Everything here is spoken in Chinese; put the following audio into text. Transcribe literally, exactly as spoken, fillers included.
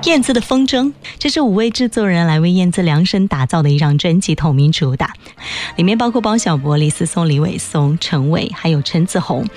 燕姿的风筝，这是五位制作人来为燕姿量身打造的一张专辑同名主打，里面包括包小柏、李思松、李伟松、陈伟还有陈子红，